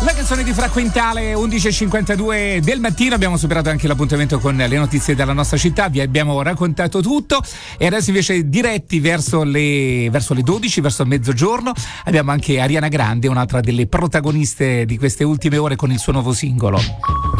La canzone di Fra Quintale, 11:52 del mattino. Abbiamo superato anche l'appuntamento con le notizie della nostra città, vi abbiamo raccontato tutto e adesso invece diretti verso le 12, verso mezzogiorno, abbiamo anche Ariana Grande, un'altra delle protagoniste di queste ultime ore con il suo nuovo singolo.